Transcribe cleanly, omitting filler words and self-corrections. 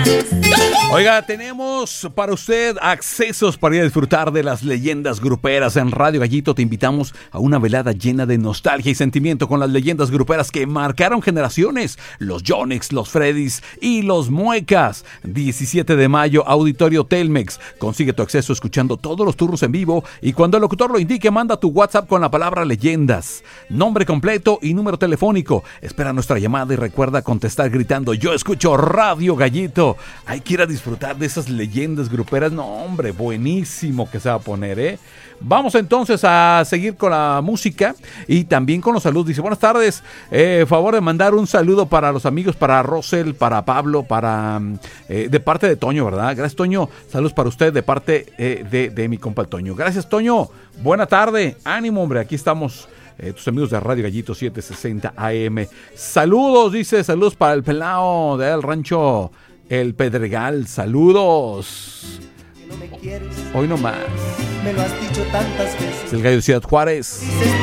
Oiga, tenemos para usted accesos para ir a disfrutar de las leyendas gruperas. En Radio Gallito te invitamos a una velada llena de nostalgia y sentimiento con las leyendas gruperas que marcaron generaciones. Los Yonix, los Freddys y los Muecas. 17 de mayo, Auditorio Telmex. Consigue tu acceso escuchando todos los turnos en vivo y cuando el locutor lo indique, manda tu WhatsApp con la palabra leyendas. Nombre completo y número telefónico. Espera nuestra llamada y recuerda contestar gritando: yo escucho Radio Gallito. Hay que ir a disfrutar de esas leyendas gruperas. No, hombre, buenísimo que se va a poner, ¿eh? Vamos entonces a seguir con la música y también con los saludos. Dice: buenas tardes, favor de mandar un saludo para los amigos, para Rosel, para Pablo, para de parte de Toño, ¿verdad? Gracias, Toño. Saludos para usted de parte de mi compa Toño. Gracias, Toño. Buena tarde. Ánimo, hombre. Aquí estamos. Tus amigos de Radio Gallito 760 AM. Saludos, dice. Saludos para el pelao del rancho El Pedregal. Saludos. No me quieres, hoy no más. me lo has dicho tantas veces. Es el gallo de Ciudad Juárez.